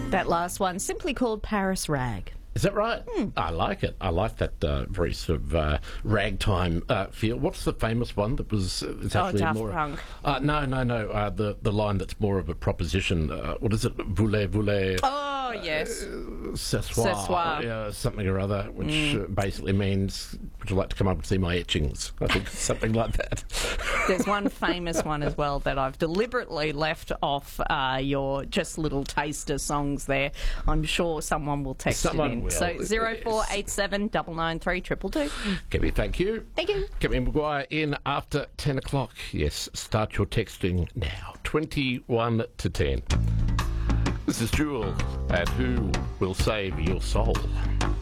That last one, simply called Paris Rag. Is that right? I like it. I like that very sort of ragtime feel. What's the famous one that was it's actually Daft more Punk. No. The line that's more of a proposition. What is it? Voulez. Oh, yes. Ce Ce soir. soir. Something or other, which basically means, would you like to come up and see my etchings? I think it's something like that. There's one famous one as well that I've deliberately left off your just little taster songs there. I'm sure someone will text it in. Will. So 0487 993 222. Kemi, thank you. Thank you. Kemi Maguire in after 10 o'clock. Yes, start your texting now. 21 to 10. This is Jewel, and Who Will Save Your Soul?